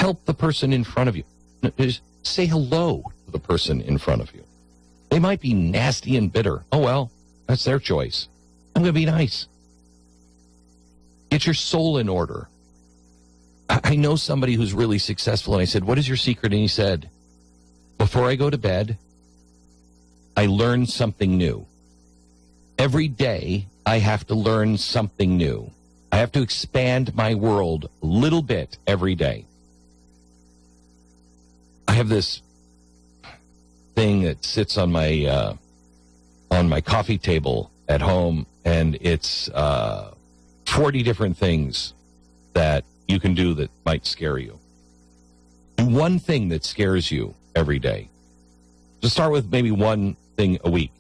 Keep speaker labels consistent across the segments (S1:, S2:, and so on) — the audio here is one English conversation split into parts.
S1: help the person in front of you. Just say hello to the person in front of you. They might be nasty and bitter. Oh, well, that's their choice. I'm going to be nice. Get your soul in order. I know somebody who's really successful, and I said, what is your secret? And he said, before I go to bed, I learn something new. Every day, I have to learn something new. I have to expand my world a little bit every day. I have this thing that sits on my coffee table at home, and it's 40 different things that you can do that might scare you. Do one thing that scares you every day. Just start with maybe one thing a week.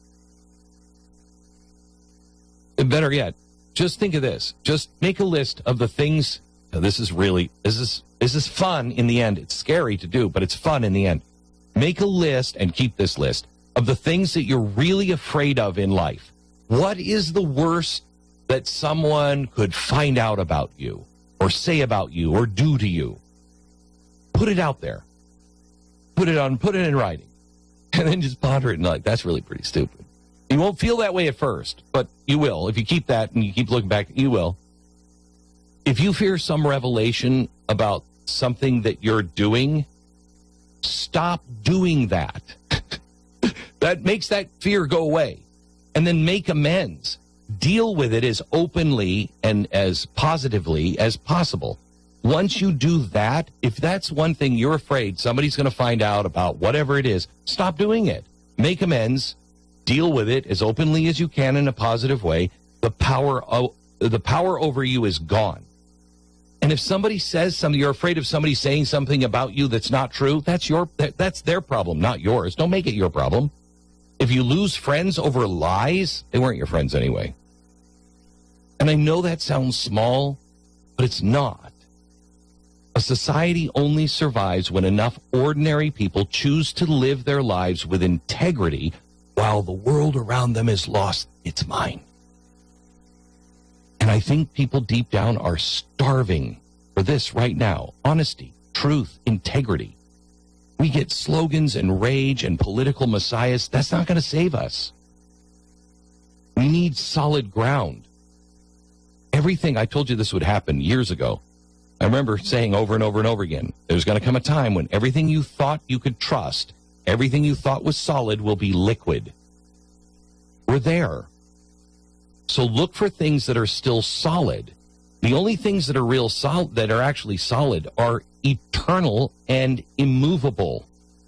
S1: And better yet, just think of this. Just make a list of the things. Now this is fun in the end. It's scary to do, but it's fun in the end. Make a list and keep this list of the things that you're really afraid of in life. What is the worst that someone could find out about you or say about you or do to you? Put it out there. Put it in writing. And then just ponder it and like, that's really pretty stupid. You won't feel that way at first, but you will. If you keep that and you keep looking back, you will. If you fear some revelation about something that you're doing, stop doing that. That makes that fear go away. And then make amends. Deal with it as openly and as positively as possible. Once you do that, if that's one thing you're afraid somebody's going to find out about, whatever it is, stop doing it. Make amends. Deal with it as openly as you can in a positive way. The power over you is gone. And if somebody says something, you're afraid of somebody saying something about you that's not true, that's their problem, not yours. Don't make it your problem. If you lose friends over lies, they weren't your friends anyway. And I know that sounds small, but it's not. A society only survives when enough ordinary people choose to live their lives with integrity while the world around them has lost its mind. And I think people deep down are starving for this right now. Honesty, truth, integrity. We get slogans and rage and political messiahs. That's not going to save us. We need solid ground. Everything, I told you this would happen years ago. I remember saying over and over and over again, there's going to come a time when everything you thought you could trust, everything you thought was solid will be liquid. We're there. So look for things that are still solid. The only things that are real solid, that are actually solid, are eternal and immovable.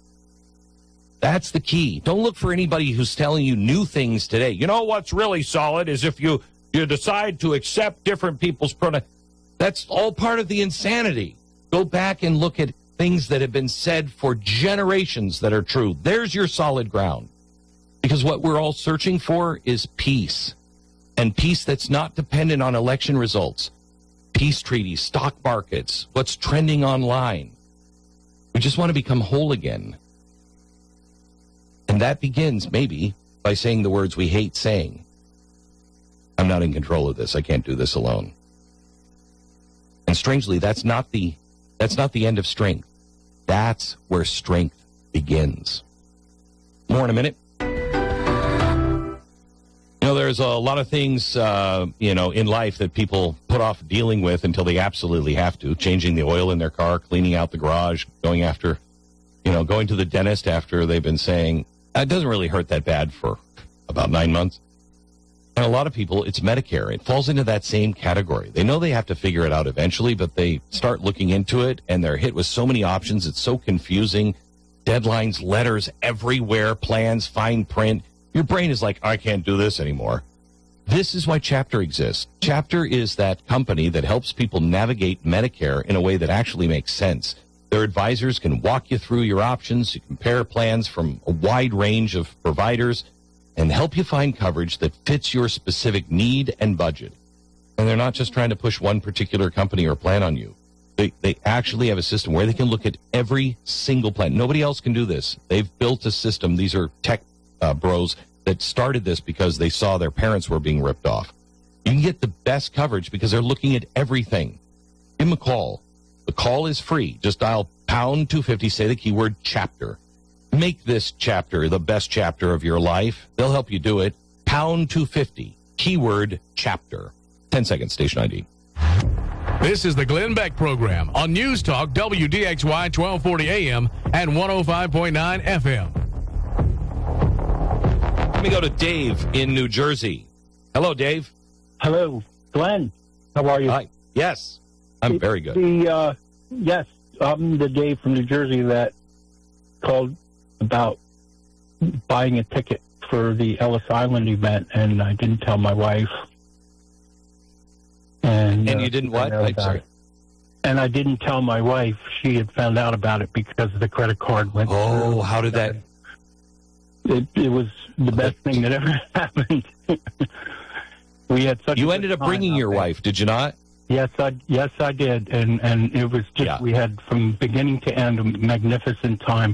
S1: That's the key. Don't look for anybody who's telling you new things today. You know what's really solid is if you decide to accept different people's pronouns. That's all part of the insanity. Go back and look at things that have been said for generations that are true. There's your solid ground. Because what we're all searching for is peace. And peace that's not dependent on election results. Peace treaties, stock markets, what's trending online. We just want to become whole again. And that begins, maybe, by saying the words we hate saying. I'm not in control of this. I can't do this alone. And strangely, that's not the end of strength. That's where strength begins. More in a minute. You know, there's a lot of things, in life that people put off dealing with until they absolutely have to. Changing the oil in their car, cleaning out the garage, going to the dentist after they've been saying, it doesn't really hurt that bad for about 9 months. And a lot of people, it's Medicare. It falls into that same category. They know they have to figure it out eventually, but they start looking into it, and they're hit with so many options. It's so confusing. Deadlines, letters everywhere, plans, fine print. Your brain is like, I can't do this anymore. This is why Chapter exists. Chapter is that company that helps people navigate Medicare in a way that actually makes sense. Their advisors can walk you through your options, you compare plans from a wide range of providers, and help you find coverage that fits your specific need and budget. And they're not just trying to push one particular company or plan on you. They actually have a system where they can look at every single plan. Nobody else can do this. They've built a system. These are tech bros that started this because they saw their parents were being ripped off. You can get the best coverage because they're looking at everything. Give them a call. The call is free. Just dial pound 250, say the keyword chapter. Make this chapter the best chapter of your life. They'll help you do it. Pound 250, keyword chapter. 10 seconds, station ID.
S2: This is the Glenn Beck Program on News Talk WDXY 1240 AM and 105.9 FM.
S1: Let me go to Dave in New Jersey. Hello, Dave.
S3: Hello, Glenn. How are you?
S1: Hi. Yes, I'm very good.
S3: Yes, I'm the Dave from New Jersey that called about buying a ticket for the Ellis Island event, and I didn't tell my wife. And
S1: you didn't what? I'm sorry.
S3: And I didn't tell my wife. She had found out about it because the credit card went through.
S1: How did that?
S3: It was the best thing that ever happened. We had such.
S1: You ended up bringing your wife, did you not?
S3: Yes, I did, and it was just we had from beginning to end a magnificent time.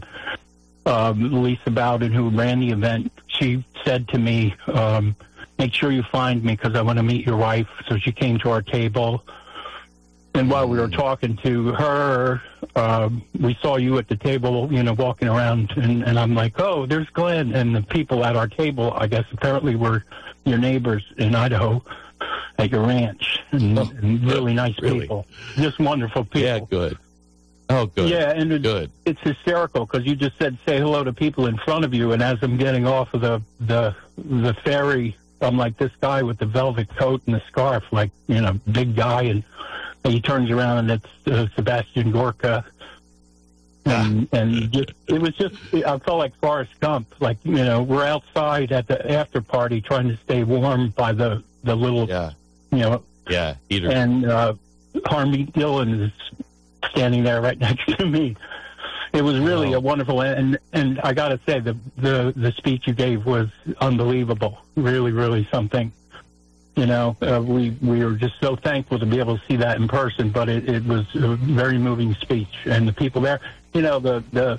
S3: Lisa Bowden, who ran the event, she said to me, make sure you find me because I want to meet your wife. So she came to our table. And while we were talking to her, we saw you at the table, walking around. And I'm like, oh, there's Glenn. And the people at our table, I guess, apparently were your neighbors in Idaho at your ranch. And really nice people. Just wonderful people.
S1: Yeah, good. Oh, good.
S3: Yeah, and it's hysterical because you just said say hello to people in front of you. And as I'm getting off of the ferry, I'm like this guy with the velvet coat and the scarf, like, big guy. And he turns around and it's Sebastian Gorka. And it was just, I felt like Forrest Gump. Like, we're outside at the after party trying to stay warm by the little,
S1: heater.
S3: And Harmony Dillon is standing there right next to me. It was really a wonderful, and I got to say, the speech you gave was unbelievable. Really, really something. We were just so thankful to be able to see that in person, but it was a very moving speech. And the people there, the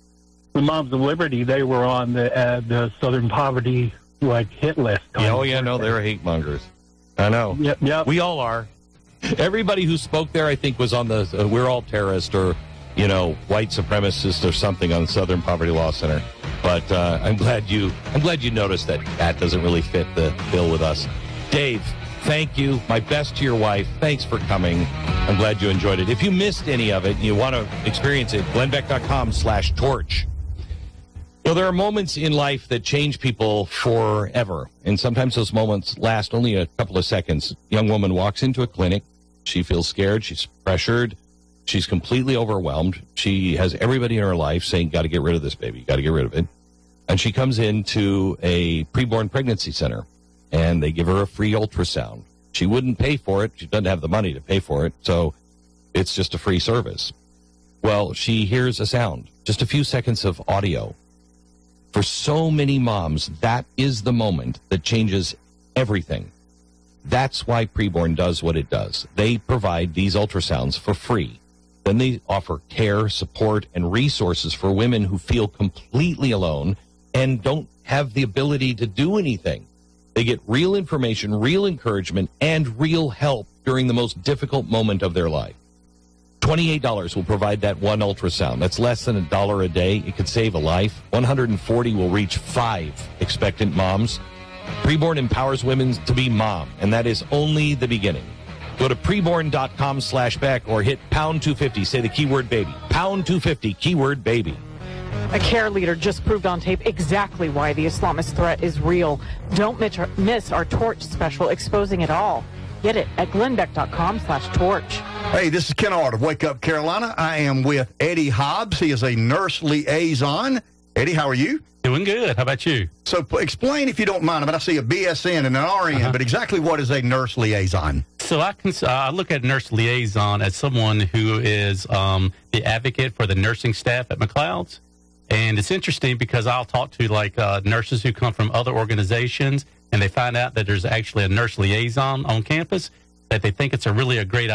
S3: Moms of Liberty, they were on the Southern Poverty hit list.
S1: They're hate mongers. I know.
S3: Yep.
S1: We all are. Everybody who spoke there, I think, was on the we're all terrorists or white supremacists or something on the Southern Poverty Law Center. But I'm glad you noticed that doesn't really fit the bill with us. Dave, thank you. My best to your wife. Thanks for coming. I'm glad you enjoyed it. If you missed any of it and you want to experience it, glennbeck.com/torch. There are moments in life that change people forever, and sometimes those moments last only a couple of seconds. A young woman walks into a clinic. She feels scared. She's pressured. She's completely overwhelmed. She has everybody in her life saying, got to get rid of this baby, got to get rid of it. And she comes into a preborn pregnancy center, and they give her a free ultrasound. She wouldn't pay for it. She doesn't have the money to pay for it, so it's just a free service. Well, she hears a sound, just a few seconds of audio. For so many moms, that is the moment that changes everything. That's why Preborn does what it does. They provide these ultrasounds for free. Then they offer care, support, and resources for women who feel completely alone and don't have the ability to do anything. They get real information, real encouragement, and real help during the most difficult moment of their life. $28 will provide that one ultrasound. That's less than $1 a day. It could save a life. $140 will reach 5 expectant moms. Preborn empowers women to be mom, and that is only the beginning. Go to preborn.com/Beck or hit pound 250. Say the keyword baby. Pound 250, keyword baby.
S4: A care leader just proved on tape exactly why the Islamist threat is real. Don't miss our Torch special exposing it all. Get it at glennbeck.com/torch.
S5: Hey, this is Ken Ard of Wake Up Carolina. I am with Eddie Hobbs. He is a nurse liaison. Eddie, how are you?
S6: Doing good. How about you?
S5: So explain, if you don't mind. I see a BSN and an RN, but exactly what is a nurse liaison?
S6: So I look at nurse liaison as someone who is the advocate for the nursing staff at McLeod's. And it's interesting because I'll talk to nurses who come from other organizations, and they find out that there's actually a nurse liaison on campus, that they think it's a great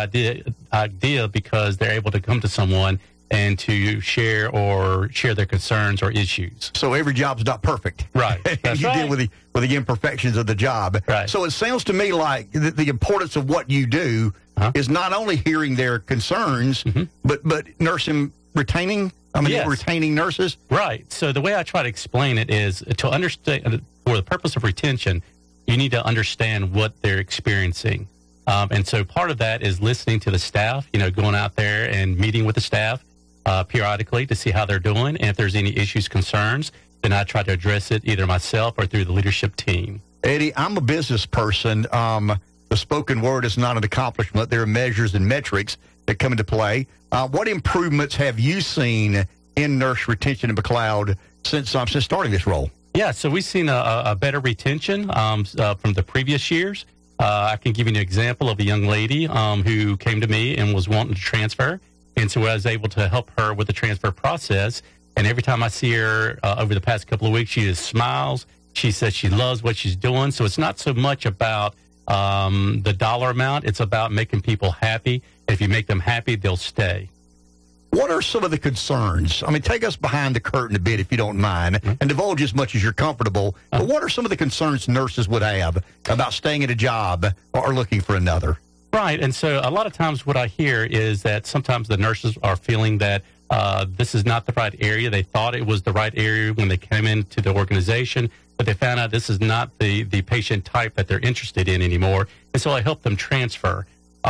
S6: idea because they're able to come to someone and to share their concerns or issues.
S5: So every job's not perfect.
S6: Right.
S5: You deal with the imperfections of the job.
S6: Right.
S5: So it sounds to me like the importance of what you do is not only hearing their concerns, but nursing retaining. Retaining nurses.
S6: Right. So the way I try to explain it is to understand, for the purpose of retention, you need to understand what they're experiencing. And so part of that is listening to the staff, going out there and meeting with the staff periodically to see how they're doing. And if there's any issues, concerns, then I try to address it either myself or through the leadership team.
S5: Eddie, I'm a business person. The spoken word is not an accomplishment. There are measures and metrics that come into play. What improvements have you seen in nurse retention in McLeod since starting this role?
S6: Yeah, so we've seen a better retention from the previous years. I can give you an example of a young lady who came to me and was wanting to transfer. And so I was able to help her with the transfer process. And every time I see her over the past couple of weeks, she just smiles. She says she loves what she's doing. So it's not so much about the dollar amount. It's about making people happy. If you make them happy, they'll stay.
S5: What are some of the concerns? I mean, take us behind the curtain a bit, if you don't mind, and divulge as much as you're comfortable. But what are some of the concerns nurses would have about staying at a job or looking for another?
S6: Right. And so a lot of times what I hear is that sometimes the nurses are feeling that this is not the right area. They thought it was the right area when they came into the organization, but they found out this is not the patient type that they're interested in anymore. And so I help them transfer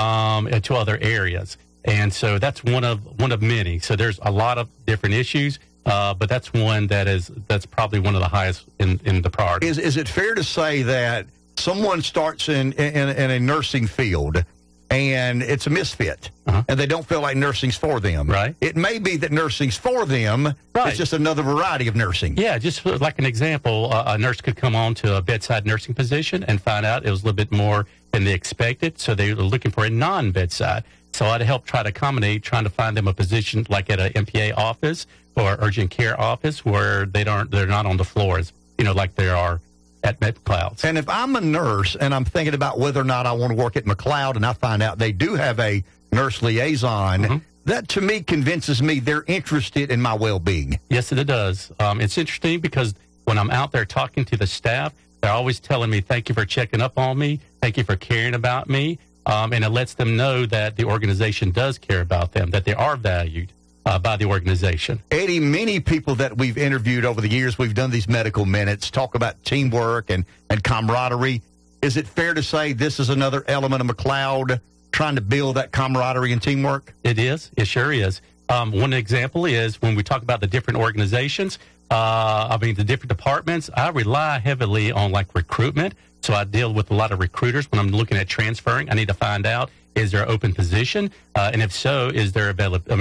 S6: to other areas. And so that's one of many. So there's a lot of different issues, but that's one that's probably one of the highest in the priority.
S5: Is it fair to say that someone starts in a nursing field and it's a misfit, and they don't feel like nursing's for them?
S6: Right.
S5: It may be that nursing's for them. Right. It's just another variety of nursing.
S6: Yeah, just like an example, a nurse could come on to a bedside nursing position and find out it was a little bit more than they expected, so they were looking for a non-bedside. So I'd help try to accommodate, trying to find them a position like at an MPA office or urgent care office where they're not on the floors, like they are at McLeod.
S5: And if I'm a nurse and I'm thinking about whether or not I want to work at McLeod, and I find out they do have a nurse liaison, that to me convinces me they're interested in my well-being.
S6: Yes, it does. It's interesting because when I'm out there talking to the staff, they're always telling me, thank you for checking up on me. Thank you for caring about me. And it lets them know that the organization does care about them, that they are valued by the organization.
S5: Eddie, many people that we've interviewed over the years, we've done these medical minutes, talk about teamwork and camaraderie. Is it fair to say this is another element of McLeod trying to build that camaraderie and teamwork?
S6: It is. It sure is. One example is when we talk about the different organizations, the different departments, I rely heavily on recruitment. So I deal with a lot of recruiters when I'm looking at transferring. I need to find out, is there an open position? And if so, is there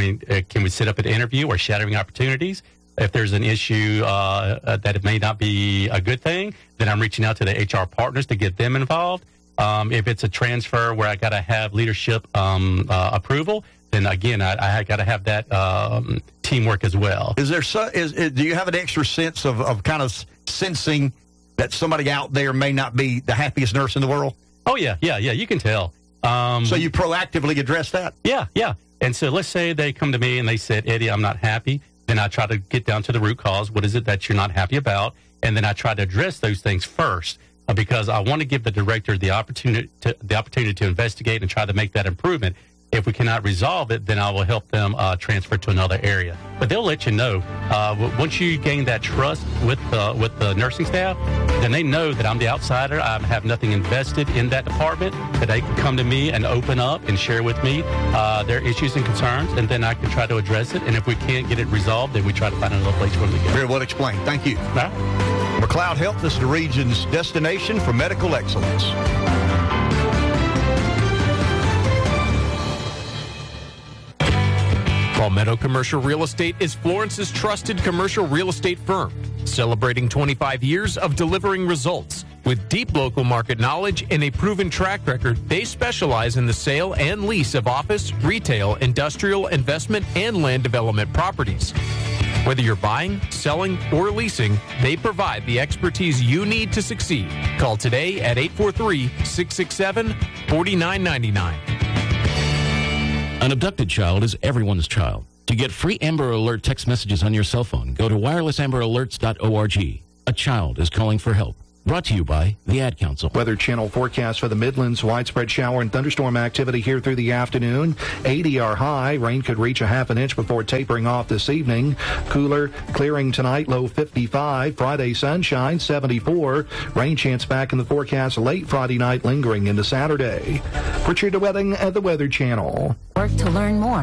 S6: can we set up an interview or shadowing opportunities? If there's an issue that it may not be a good thing, then I'm reaching out to the HR partners to get them involved. If it's a transfer where I got to have leadership approval, then again, I got to have that teamwork as well.
S5: Do you have an extra sense of kind of sensing that somebody out there may not be the happiest nurse in the world?
S6: Oh, yeah, you can tell.
S5: So you proactively address that?
S6: Yeah. And so let's say they come to me and they said, Eddie, I'm not happy. Then I try to get down to the root cause. What is it that you're not happy about? And then I try to address those things first because I want to give the director the opportunity to investigate and try to make that improvement. If we cannot resolve it, then I will help them transfer to another area. But they'll let you know. Once you gain that trust with the nursing staff, then they know that I'm the outsider. I have nothing invested in that department, that they can come to me and open up and share with me their issues and concerns, and then I can try to address it. And if we can't get it resolved, then we try to find another place where we go.
S5: Very well explained. Thank you. McLeod Health is the region's destination for medical excellence.
S7: Palmetto Commercial Real Estate is Florence's trusted commercial real estate firm, celebrating 25 years of delivering results. With deep local market knowledge and a proven track record, they specialize in the sale and lease of office, retail, industrial, investment, and land development properties. Whether you're buying, selling, or leasing, they provide the expertise you need to succeed. Call today at 843-667-4999.
S8: An abducted child is everyone's child. To get free Amber Alert text messages on your cell phone, go to wirelesamberalerts.org. A child is calling for help. Brought to you by the Ad Council.
S9: Weather Channel forecast for the Midlands. Widespread shower and thunderstorm activity here through the afternoon. 80 our high. Rain could reach a half an inch before tapering off this evening. Cooler, clearing tonight, low 55. Friday sunshine, 74. Rain chance back in the forecast late Friday night, lingering into Saturday. Richard DeWetting at the Weather Channel.
S10: Work to learn more.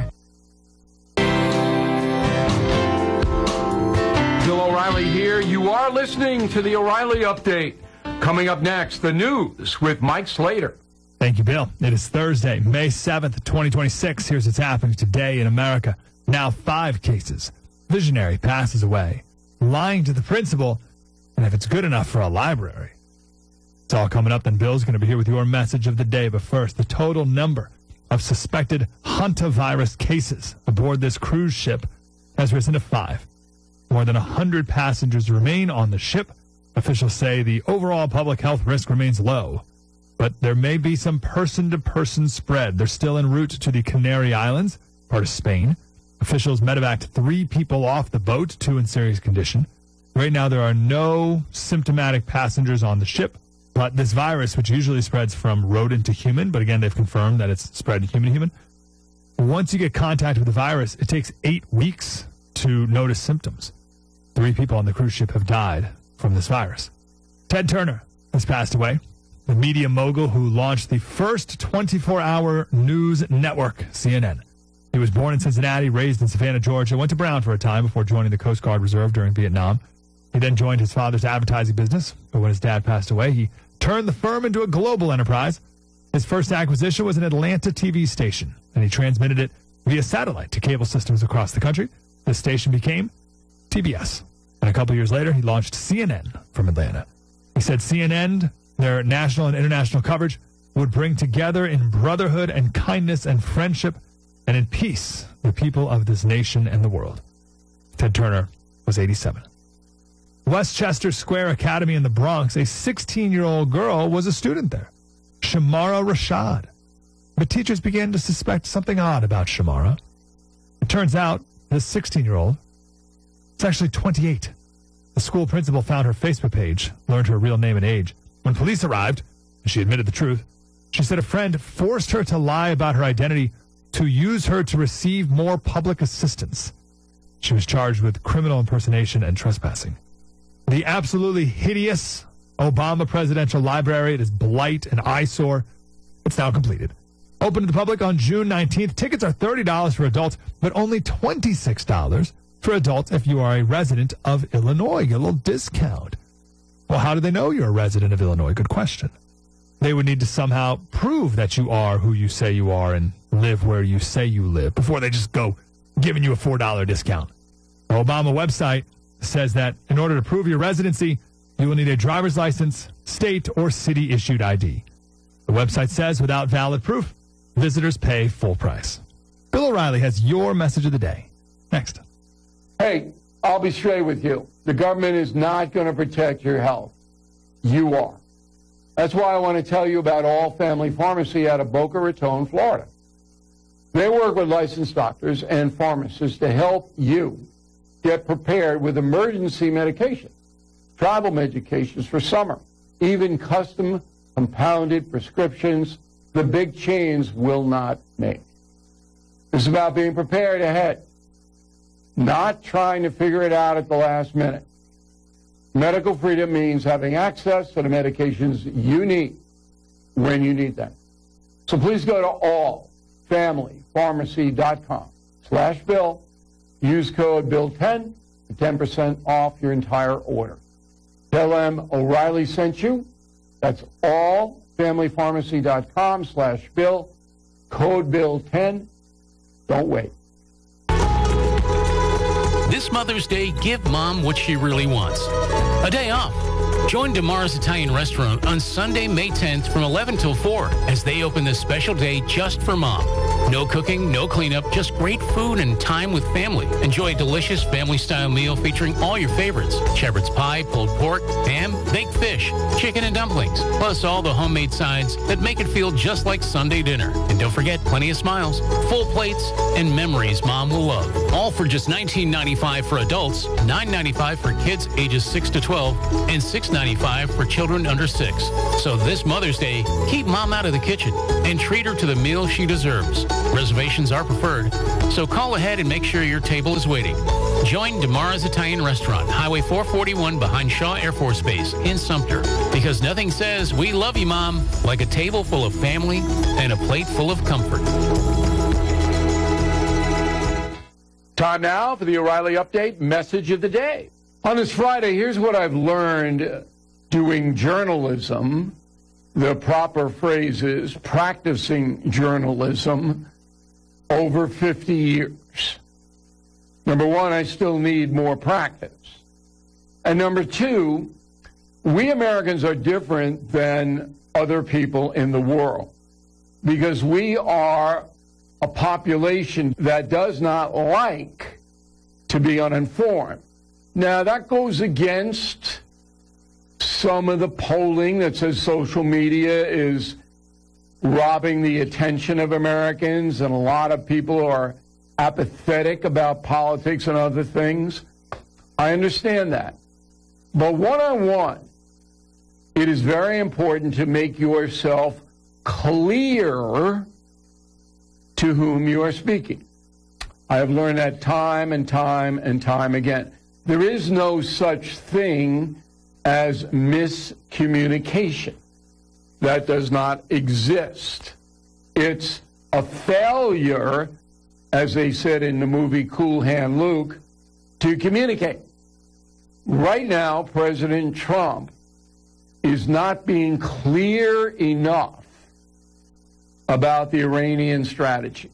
S11: Bill O'Reilly here. You are listening to the O'Reilly Update. Coming up next, the news with Mike Slater.
S12: Thank you, Bill. It is Thursday, May 7th, 2026. Here's what's happening today in America. Now 5 cases. Visionary passes away. Lying to the principal. And if it's good enough for a library. It's all coming up. Then Bill's going to be here with your message of the day. But first, the total number of suspected hantavirus cases aboard this cruise ship has risen to 5. More than 100 passengers remain on the ship. Officials say the overall public health risk remains low, but there may be some person-to-person spread. They're still en route to the Canary Islands, part of Spain. Officials medevaced 3 people off the boat, 2 in serious condition. Right now, there are no symptomatic passengers on the ship, but this virus, which usually spreads from rodent to human, but again, they've confirmed that it's spread human to human. Once you get contact with the virus, it takes 8 weeks to notice symptoms. 3 people on the cruise ship have died from this virus. Ted Turner has passed away, the media mogul who launched the first 24-hour news network, CNN. He was born in Cincinnati, raised in Savannah, Georgia, went to Brown for a time before joining the Coast Guard Reserve during Vietnam. He then joined his father's advertising business, but when his dad passed away, he turned the firm into a global enterprise. His first acquisition was an Atlanta TV station, and he transmitted it via satellite to cable systems across the country. This station became TBS. And a couple years later, he launched CNN from Atlanta. He said CNN, their national and international coverage, would bring together in brotherhood and kindness and friendship and in peace the people of this nation and the world. Ted Turner was 87. Westchester Square Academy in the Bronx, a 16-year-old girl was a student there, Shamara Rashad. But teachers began to suspect something odd about Shamara. It turns out this 16-year-old is actually 28. The school principal found her Facebook page, learned her real name and age. When police arrived, and she admitted the truth, she said a friend forced her to lie about her identity to use her to receive more public assistance. She was charged with criminal impersonation and trespassing. The absolutely hideous Obama Presidential Library, it is blight and eyesore. It's now completed. Open to the public on June 19th. Tickets are $30 for adults, but only $26 for adults if you are a resident of Illinois. You get a little discount. Well, how do they know you're a resident of Illinois? Good question. They would need to somehow prove that you are who you say you are and live where you say you live before they just go giving you a $4 discount. The Obama website says that in order to prove your residency, you will need a driver's license, state or city issued ID. The website says without valid proof, visitors pay full price. Bill O'Reilly has your message of the day. Next.
S11: Hey, I'll be straight with you. The government is not going to protect your health. You are. That's why I want to tell you about All Family Pharmacy out of Boca Raton, Florida. They work with licensed doctors and pharmacists to help you get prepared with emergency medication, travel medications for summer, even custom compounded prescriptions the big chains will not make. It's about being prepared ahead, not trying to figure it out at the last minute. Medical freedom means having access to the medications you need when you need them. So please go to allfamilypharmacy.com/Bill. Use code Bill10 for 10% off your entire order. Tell them O'Reilly sent you. That's allfamilypharmacy.com/Bill. Code Bill10. Don't wait.
S8: This Mother's Day, give Mom what she really wants. A day off. Join Damara's Italian Restaurant on Sunday, May 10th from 11 till 4 as they open this special day just for Mom. No cooking, no cleanup, just great food and time with family. Enjoy a delicious family-style meal featuring all your favorites. Shepherd's pie, pulled pork, ham, baked fish, chicken and dumplings, plus all the homemade sides that make it feel just like Sunday dinner. And don't forget, plenty of smiles, full plates, and memories Mom will love. All for just $19.95 for adults, $9.95 for kids ages 6 to 12, and $6.95 $6.95 for children under 6. So this Mother's Day, keep Mom out of the kitchen and treat her to the meal she deserves. Reservations are preferred, so call ahead and make sure your table is waiting. Join Damara's Italian Restaurant, Highway 441 behind Shaw Air Force Base in Sumter, because nothing says we love you, Mom, like a table full of family and a plate full of comfort.
S11: Time now for the O'Reilly Update Message of the Day. On this Friday, here's what I've learned doing journalism, the proper phrase is practicing journalism over 50 years. Number one, I still need more practice. And number two, we Americans are different than other people in the world because we are a population that does not like to be uninformed. Now, that goes against some of the polling that says social media is robbing the attention of Americans, and a lot of people are apathetic about politics and other things. I understand that. But one-on-one, it is very important to make yourself clear to whom you are speaking. I have learned that time and time and time again. There is no such thing as miscommunication. That does not exist. It's a failure, as they said in the movie Cool Hand Luke, to communicate. Right now, President Trump is not being clear enough about the Iranian strategy.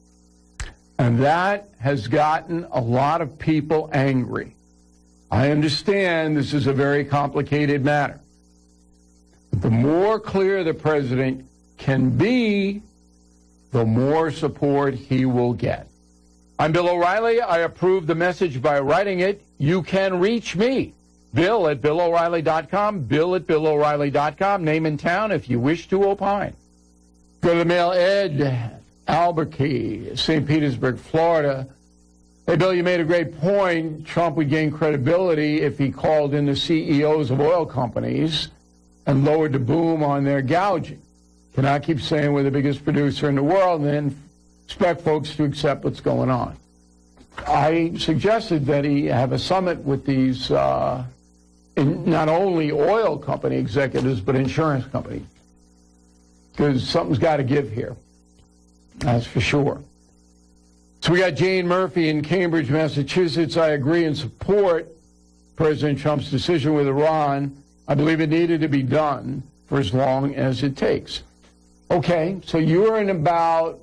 S11: And that has gotten a lot of people angry. I understand this is a very complicated matter. The more clear the president can be, the more support he will get. I'm Bill O'Reilly. I approve the message by writing it. You can reach me, Bill at BillO'Reilly.com, Bill at BillO'Reilly.com, name and town if you wish to opine. Go to the mail, Ed, Albuquerque, St. Petersburg, Florida. Hey, Bill, you made a great point. Trump would gain credibility if he called in the CEOs of oil companies and lowered the boom on their gouging. Cannot keep saying we're the biggest producer in the world and then expect folks to accept what's going on. I suggested that he have a summit with these not only oil company executives, but insurance companies. Because something's got to give here. That's for sure. So we got Jane Murphy in Cambridge, Massachusetts. I agree and support President Trump's decision with Iran. I believe it needed to be done for as long as it takes. Okay, so you're in about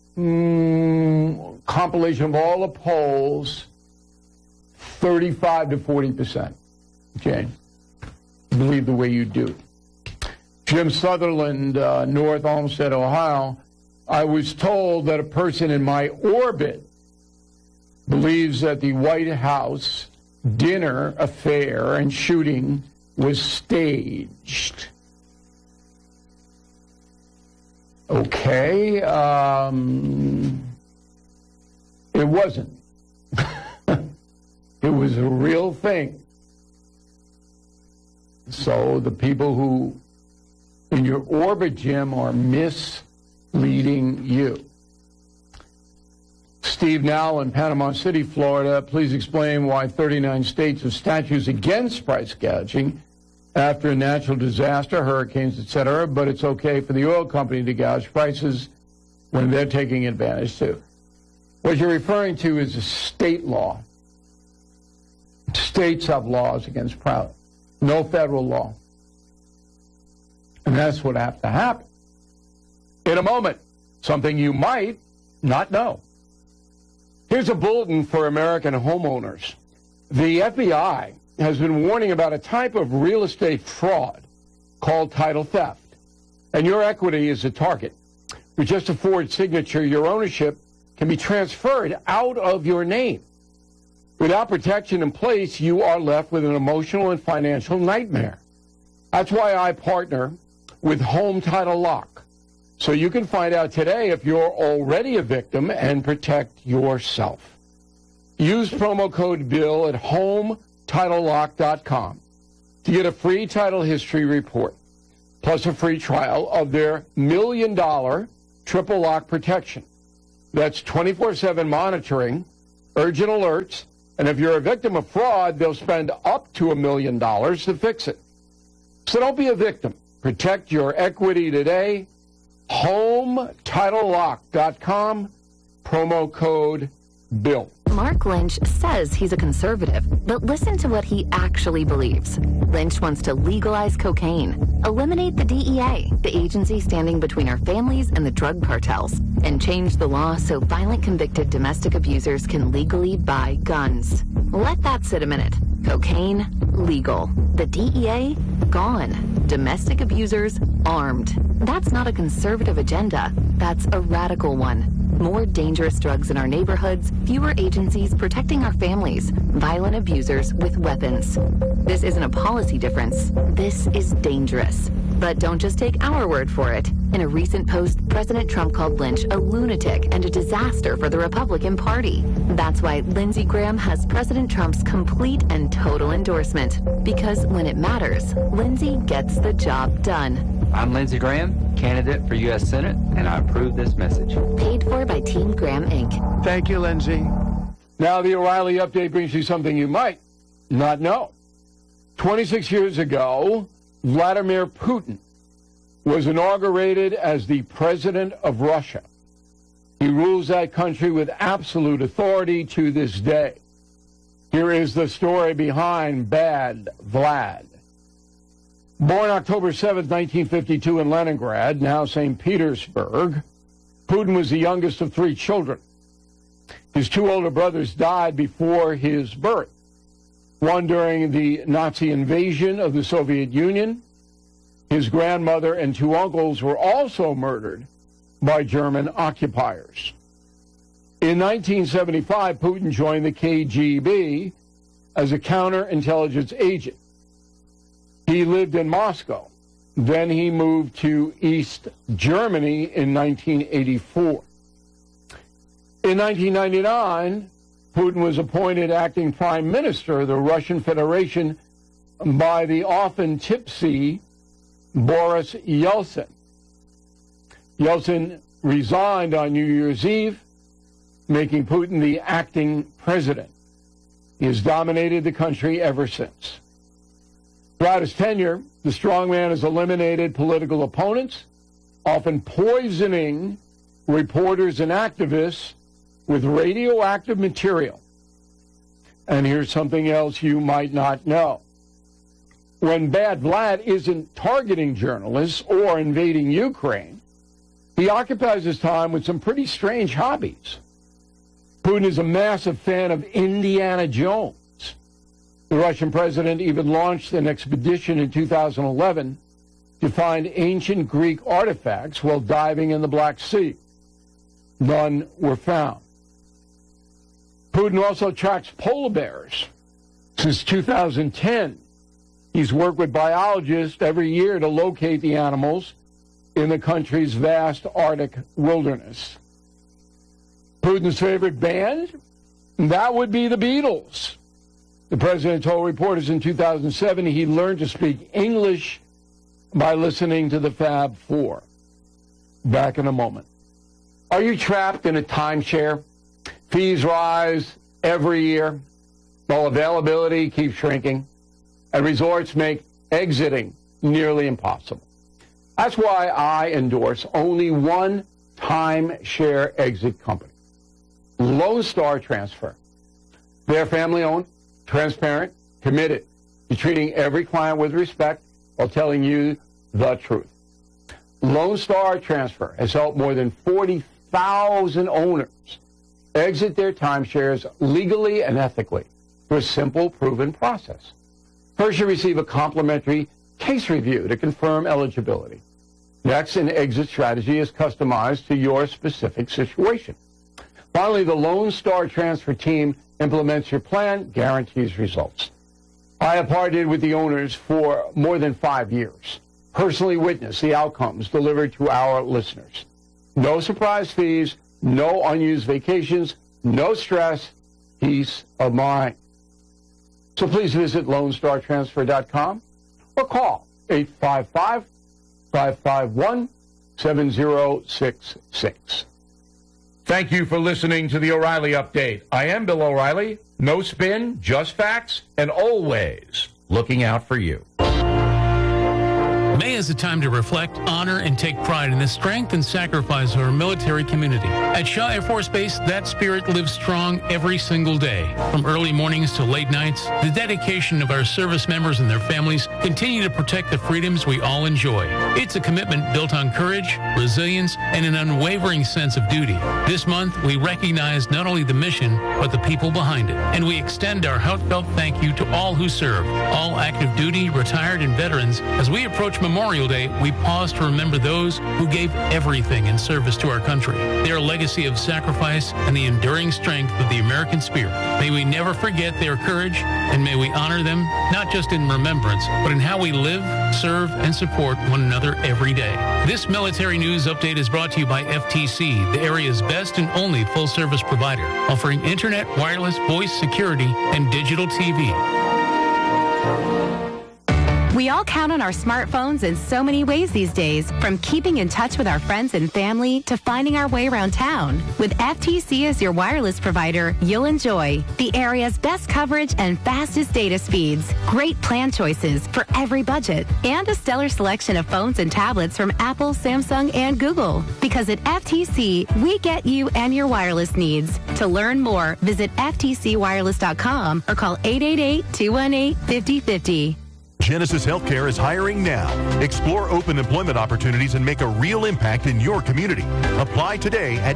S11: compilation of all the polls, 35 to 40%. Jane, I believe the way you do. Jim Sutherland, North Olmsted, Ohio. I was told that a person in my orbit believes that the White House dinner affair and shooting was staged. Okay, it wasn't. It was a real thing. So the people who in your orbit, Jim, are misleading you. Steve Nowell in Panama City, Florida. Please explain why 39 states have statutes against price gouging after a natural disaster, hurricanes, etc., but it's okay for the oil company to gouge prices when they're taking advantage too. What you're referring to is a state law. States have laws against price, no federal law. And that's what has to happen. In a moment, something you might not know. Here's a bulletin for American homeowners. The FBI has been warning about a type of real estate fraud called title theft. And your equity is a target. With just a forged signature, your ownership can be transferred out of your name. Without protection in place, you are left with an emotional and financial nightmare. That's why I partner with Home Title Lock, so you can find out today if you're already a victim and protect yourself. Use promo code BILL at HomeTitleLock.com. to get a free title history report, plus a free trial of their $1 million triple lock protection. That's 24/7 monitoring, urgent alerts, and if you're a victim of fraud, they'll spend up to $1 million to fix it. So don't be a victim. Protect your equity today. HomeTitleLock.com, promo code BILL.
S10: Mark Lynch says he's a conservative, but listen to what he actually believes. Lynch wants to legalize cocaine, eliminate the DEA, the agency standing between our families and the drug cartels, and change the law so violent convicted domestic abusers can legally buy guns. Let that sit a minute. Cocaine, legal. The DEA, gone. Domestic abusers, armed. That's not a conservative agenda. That's a radical one. More dangerous drugs in our neighborhoods, fewer agencies protecting our families, violent abusers with weapons. This isn't a policy difference. This is dangerous. But don't just take our word for it. In a recent post, President Trump called Lynch a lunatic and a disaster for the Republican Party. That's why Lindsey Graham has President Trump's complete and total endorsement. Because when it matters, Lindsey gets the job done.
S13: I'm Lindsey Graham, candidate for U.S. Senate, and I approve this message.
S10: Paid for by Team Graham, Inc.
S11: Thank you, Lindsey. Now the O'Reilly update brings you something you might not know. 26 years ago, Vladimir Putin was inaugurated as the president of Russia. He rules that country with absolute authority to this day. Here is the story behind Bad Vlad. Born October 7, 1952 in Leningrad, now St. Petersburg, Putin was the youngest of 3 children. His 2 older brothers died before his birth, one during the Nazi invasion of the Soviet Union. His grandmother and 2 uncles were also murdered by German occupiers. In 1975, Putin joined the KGB as a counterintelligence agent. He lived in Moscow. Then he moved to East Germany in 1984. In 1999, Putin was appointed acting prime minister of the Russian Federation by the often tipsy Boris Yeltsin. Yeltsin resigned on New Year's Eve, making Putin the acting president. He has dominated the country ever since. Throughout his tenure, the strongman has eliminated political opponents, often poisoning reporters and activists with radioactive material. And here's something else you might not know. When Bad Vlad isn't targeting journalists or invading Ukraine, he occupies his time with some pretty strange hobbies. Putin is a massive fan of Indiana Jones. The Russian president even launched an expedition in 2011 to find ancient Greek artifacts while diving in the Black Sea. None were found. Putin also tracks polar bears. Since 2010, he's worked with biologists every year to locate the animals in the country's vast Arctic wilderness. Putin's favorite band? That would be the Beatles. The president told reporters in 2007 he learned to speak English by listening to the Fab Four. Back in a moment. Are you trapped in a timeshare? Fees rise every year, while availability keeps shrinking, and resorts make exiting nearly impossible. That's why I endorse only one timeshare exit company, Lone Star Transfer. They're family-owned, transparent, committed to treating every client with respect while telling you the truth. Lone Star Transfer has helped more than 40,000 owners exit their timeshares legally and ethically through a simple, proven process. First, you receive a complimentary case review to confirm eligibility. Next, an exit strategy is customized to your specific situation. Finally, the Lone Star Transfer team implements your plan, guarantees results. I have partnered with the owners for more than 5 years, personally witnessed the outcomes delivered to our listeners. No surprise fees, no unused vacations, no stress, peace of mind. So please visit LoneStarTransfer.com or call 855-551-7066. Thank you for listening to the O'Reilly Update. I am Bill O'Reilly. No spin, just facts, and always looking out for you.
S8: May is a time to reflect, honor, and take pride in the strength and sacrifice of our military community. At Shaw Air Force Base, that spirit lives strong every single day. From early mornings to late nights, the dedication of our service members and their families continue to protect the freedoms we all enjoy. It's a commitment built on courage, resilience, and an unwavering sense of duty. This month, we recognize not only the mission, but the people behind it. And we extend our heartfelt thank you to all who serve, all active duty, retired, and veterans. As we approach Memorial Day, we pause to remember those who gave everything in service to our country. Their legacy of sacrifice and the enduring strength of the American spirit. May we never forget their courage, and may we honor them, not just in remembrance, but in how we live, serve, and support one another every day. This military news update is brought to you by FTC, the area's best and only full-service provider, offering internet, wireless, voice, security, and digital TV.
S14: We all count on our smartphones in so many ways these days, from keeping in touch with our friends and family to finding our way around town. With FTC as your wireless provider, you'll enjoy the area's best coverage and fastest data speeds, great plan choices for every budget, and a stellar selection of phones and tablets from Apple, Samsung, and Google. Because at FTC, we get you and your wireless needs. To learn more, visit ftcwireless.com or call 888-218-5050.
S15: Genesis Healthcare is hiring now. Explore open employment opportunities and make a real impact in your community. Apply today at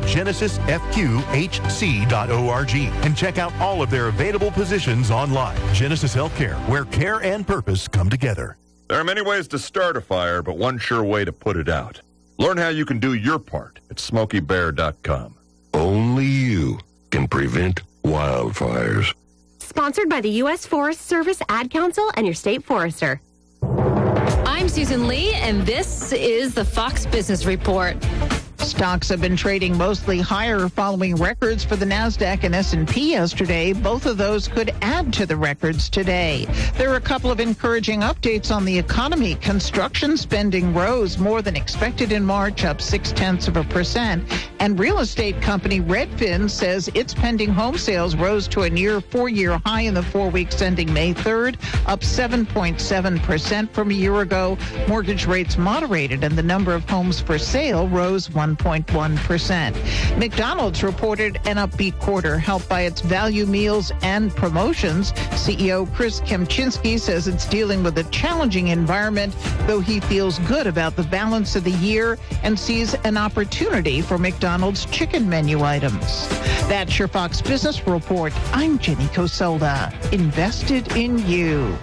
S15: genesisfqhc.org and check out all of their available positions online. Genesis Healthcare, where care and purpose come together.
S16: There are many ways to start a fire, but one sure way to put it out. Learn how you can do your part at SmokeyBear.com.
S17: Only you can prevent wildfires.
S18: Sponsored by the U.S. Forest Service, Ad Council, and your state forester.
S19: I'm Susan Lee, and this is the Fox Business Report.
S20: Stocks have been trading mostly higher following records for the NASDAQ and S&P yesterday. Both of those could add to the records today. There are a couple of encouraging updates on the economy. Construction spending rose more than expected in March, up 0.6%. And real estate company Redfin says its pending home sales rose to a near 4-year high in the 4 weeks ending May 3rd, up 7.7% from a year ago. Mortgage rates moderated and the number of homes for sale rose 1.1%. McDonald's reported an upbeat quarter, helped by its value meals and promotions. CEO Chris Kempczinski says it's dealing with a challenging environment, though he feels good about the balance of the year and sees an opportunity for McDonald's chicken menu items. That's your Fox Business Report. I'm Jenny Cosolda. Invested in you.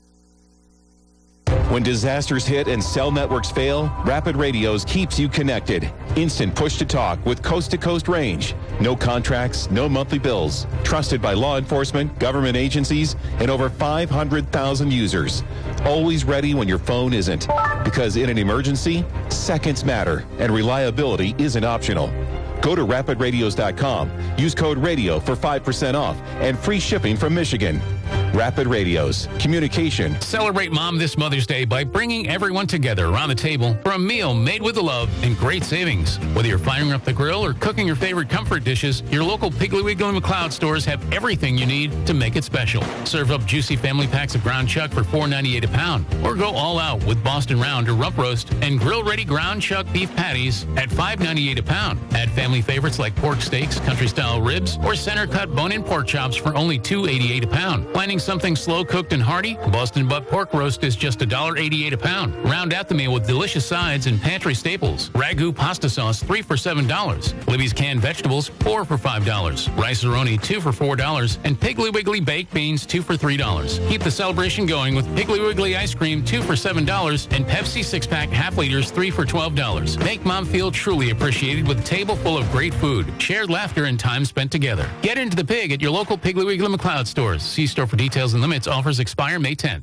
S21: When disasters hit and cell networks fail, Rapid Radios keeps you connected. Instant push-to-talk with coast-to-coast range. No contracts, no monthly bills. Trusted by law enforcement, government agencies, and over 500,000 users. Always ready when your phone isn't. Because in an emergency, seconds matter, and reliability isn't optional. Go to rapidradios.com. Use code RADIO for 5% off and free shipping from Michigan. Rapid Radios. Communication.
S8: Celebrate Mom this Mother's Day by bringing everyone together around the table for a meal made with love and great savings. Whether you're firing up the grill or cooking your favorite comfort dishes, your local Piggly Wiggly and McLeod stores have everything you need to make it special. Serve up juicy family packs of ground chuck for $4.98 a pound, or go all out with Boston Round or Rump Roast and grill-ready ground chuck beef patties at $5.98 a pound. Add family favorites like pork steaks, country-style ribs, or center-cut bone-in pork chops for only $2.88 a pound. Planning something slow-cooked and hearty? Boston Butt Pork Roast is just $1.88 a pound. Round out the meal with delicious sides and pantry staples. Ragu pasta sauce, 3 for $7. Libby's canned vegetables, 4 for $5. Rice-A-Roni, 2 for $4. And Piggly Wiggly baked beans, 2 for $3. Keep the celebration going with Piggly Wiggly ice cream, 2 for $7. And Pepsi 6-pack half liters, 3 for $12. Make Mom feel truly appreciated with a table full of great food, shared laughter, and time spent together. Get into the pig at your local Piggly Wiggly McLeod stores. See store for details and limits. Offers expire May 10th.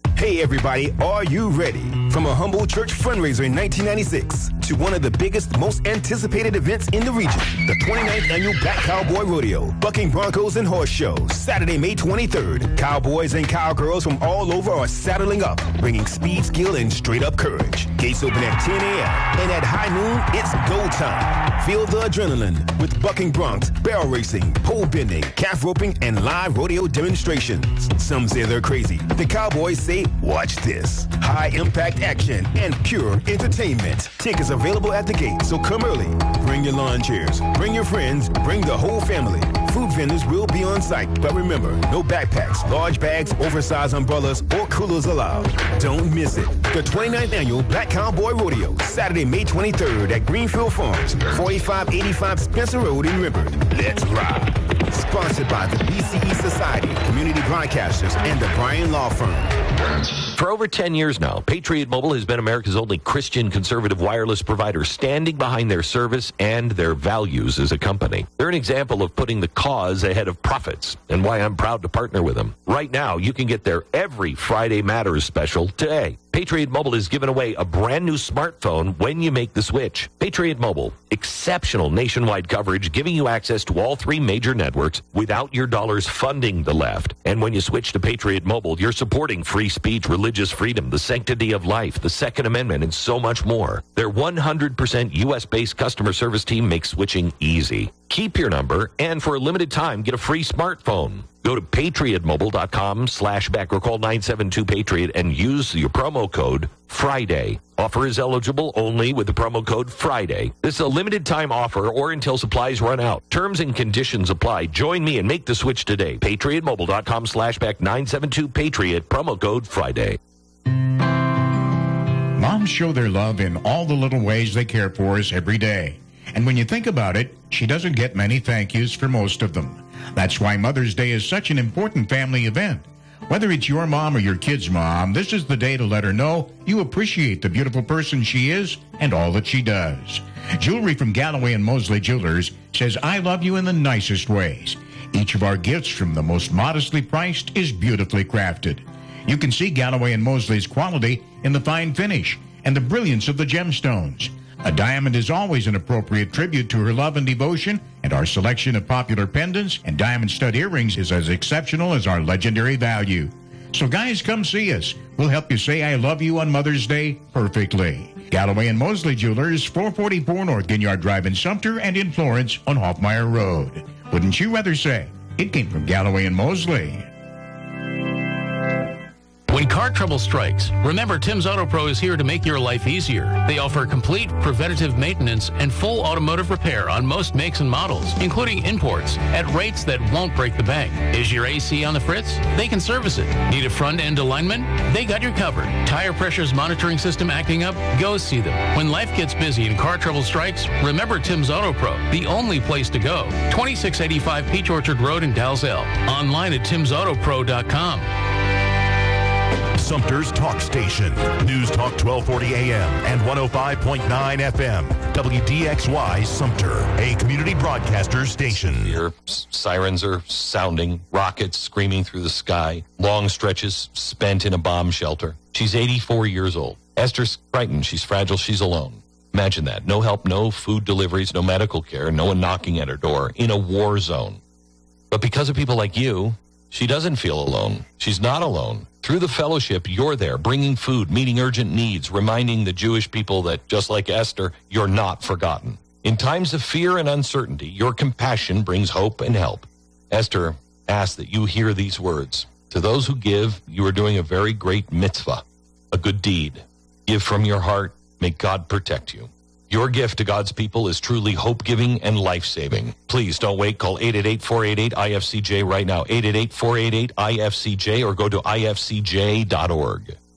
S2: Hey everybody, are you ready? From a humble church fundraiser in 1996 to one of the biggest, most anticipated events in the region, the 29th Annual Black Cowboy Rodeo, Bucking Broncos and Horse Show, Saturday, May 23rd. Cowboys and cowgirls from all over are saddling up, bringing speed, skill, and straight-up courage. Gates open at 10 a.m., and at high noon, it's go time. Feel the adrenaline with bucking broncs, barrel racing, pole bending, calf roping, and live rodeo demonstrations. Some say they're crazy. The Cowboys say, watch this. High-impact action and pure entertainment. Tickets available at the gate, so come early. Bring your lawn chairs, bring your friends, bring the whole family. Food vendors will be on site, but remember, no backpacks, large bags, oversized umbrellas, or coolers allowed. Don't miss it. The 29th Annual Black Cowboy Rodeo, Saturday, May 23rd at Greenfield Farms, 4585 Spencer Road in Ribbard. Let's ride. Sponsored by the BCE Society, Community Broadcasters, and the Bryan Law Firm.
S1: For over 10 years now, Patriot Mobile has been America's only Christian conservative wireless provider, standing behind their service and their values as a company. They're an example of putting the cause ahead of profits, and why I'm proud to partner with them. Right now, you can get their Every Friday Matters special today. Patriot Mobile is giving away a brand new smartphone when you make the switch. Patriot Mobile, exceptional nationwide coverage, giving you access to all 3 major networks without your dollars funding the left. And when you switch to Patriot Mobile, you're supporting free speech, religious freedom, the sanctity of life, the Second Amendment, and so much more. Their 100% U.S.-based customer service team makes switching easy. Keep your number, and for a limited time, get a free smartphone. Go to patriotmobile.com/back or call 972-PATRIOT and use your promo code FRIDAY. Offer is eligible only with the promo code FRIDAY. This is a limited time offer or until supplies run out. Terms and conditions apply. Join me and make the switch today. patriotmobile.com/back 972-PATRIOT, promo code FRIDAY.
S22: Moms show their love in all the little ways they care for us every day. And when you think about it, she doesn't get many thank yous for most of them. That's why Mother's Day is such an important family event. Whether it's your mom or your kid's mom, this is the day to let her know you appreciate the beautiful person she is and all that she does. Jewelry from Galloway and Mosley Jewelers says, I love you in the nicest ways. Each of our gifts, from the most modestly priced, is beautifully crafted. You can see Galloway and Mosley's quality in the fine finish and the brilliance of the gemstones. A diamond is always an appropriate tribute to her love and devotion, and our selection of popular pendants and diamond stud earrings is as exceptional as our legendary value. So guys, come see us. We'll help you say I love you on Mother's Day perfectly. Galloway and Mosley Jewelers, 444 North Ginyard Drive in Sumter and in Florence on Hoffmeyer Road. Wouldn't you rather say it came from Galloway and Mosley?
S8: When car trouble strikes, remember Tim's Auto Pro is here to make your life easier. They offer complete preventative maintenance and full automotive repair on most makes and models, including imports, at rates that won't break the bank. Is your AC on the fritz? They can service it. Need a front-end alignment? They got you covered. Tire pressures monitoring system acting up? Go see them. When life gets busy and car trouble strikes, remember Tim's Auto Pro, the only place to go. 2685 Peach Orchard Road in Dalzell. Online at timsautopro.com.
S15: Sumter's Talk Station. News Talk 1240 AM and 105.9 FM. WDXY Sumter, a community broadcaster station.
S1: Your sirens are sounding, rockets screaming through the sky, long stretches spent in a bomb shelter. She's 84 years old. Esther's frightened. She's fragile. She's alone. Imagine that. No help, no food deliveries, no medical care, no one knocking at her door in a war zone. But because of people like you, she doesn't feel alone. She's not alone. Through the fellowship, you're there, bringing food, meeting urgent needs, reminding the Jewish people that, just like Esther, you're not forgotten. In times of fear and uncertainty, your compassion brings hope and help. Esther asks that you hear these words. To those who give, you are doing a very great mitzvah, a good deed. Give from your heart. May God protect you. Your gift to God's people is truly hope-giving and life-saving. Please don't wait. Call 888-488-IFCJ right now, 888-488-IFCJ, or go to ifcj.org.